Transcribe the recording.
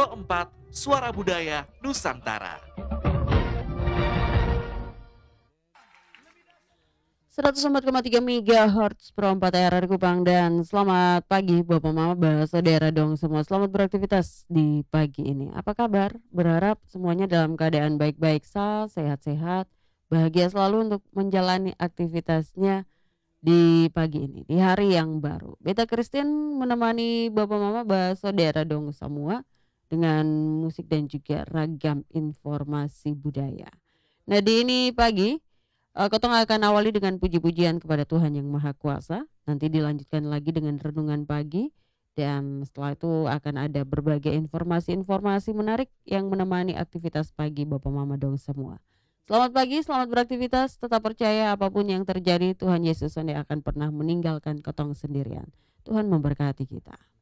Pro 4 Suara Budaya Nusantara. 104,3 MHz Pro 4 RRI Kupang, dan selamat pagi Bapak Mama, saudara dong semua. Selamat beraktivitas di pagi ini. Apa kabar? Berharap semuanya dalam keadaan baik-baik, sehat-sehat, bahagia selalu untuk menjalani aktivitasnya di pagi ini, di hari yang baru. Beta Christine menemani Bapak Mama, saudara dong semua dengan musik dan juga ragam informasi budaya. Nah, di ini pagi Kotong akan awali dengan puji-pujian kepada Tuhan Yang Maha Kuasa. Nanti dilanjutkan lagi dengan renungan pagi. Dan setelah itu akan ada berbagai informasi-informasi menarik yang menemani aktivitas pagi Bapak Mama dong semua. Selamat pagi, selamat beraktivitas. Tetap percaya apapun yang terjadi, Tuhan Yesus tidak akan pernah meninggalkan Kotong sendirian. Tuhan memberkati kita.